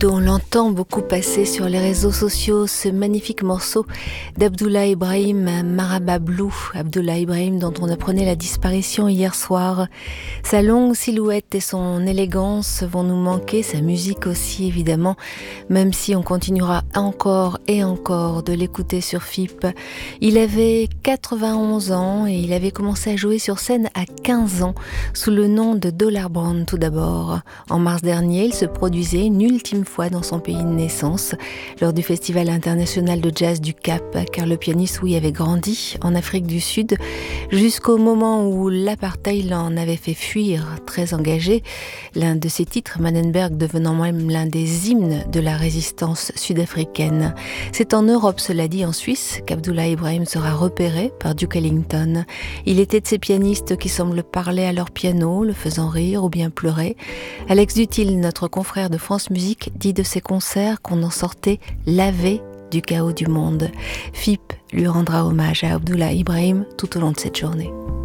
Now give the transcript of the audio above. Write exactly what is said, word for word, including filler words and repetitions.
Davido, on l'entend beaucoup passer sur les réseaux sociaux, ce magnifique morceau d'Abdoulaye Ibrahim, Maraba Blue. Abdoulaye Ibrahim dont on apprenait la disparition hier soir. Sa longue silhouette et son élégance vont nous manquer, sa musique aussi évidemment, même si on continuera encore et encore de l'écouter sur F I P. Il avait quatre-vingt-onze ans et il avait commencé à jouer sur scène à quinze ans, sous le nom de Dollar Brand tout d'abord. En mars dernier, il se produisait une ultime fois dans son pays de naissance, lors du Festival international de jazz du Cap, car le pianiste, oui, avait grandi en Afrique du Sud, jusqu'au moment où l'apartheid l'en avait fait fuir, très engagé, l'un de ses titres, Manenberg, devenant même l'un des hymnes de la résistance sud-africaine. C'est en Europe, cela dit, en Suisse, qu'Abdoulaye Ibrahim sera repéré par Duke Ellington. Il était de ces pianistes qui semblent parler à leur piano, le faisant rire ou bien pleurer. Alex Dutil, notre confrère de France Musique, dit de ses concerts qu'on en sortait lavé du chaos du monde. F I P lui rendra hommage à Abdoulaye Ibrahim tout au long de cette journée.